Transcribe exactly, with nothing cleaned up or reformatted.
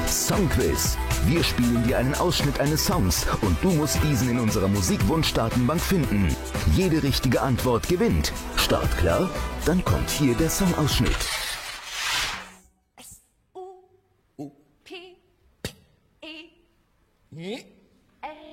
Songquiz. Wir spielen dir einen Ausschnitt eines Songs und du musst diesen in unserer Musikwunschdatenbank finden. Jede richtige Antwort gewinnt. Start klar? Dann kommt hier der Songausschnitt. S U P P E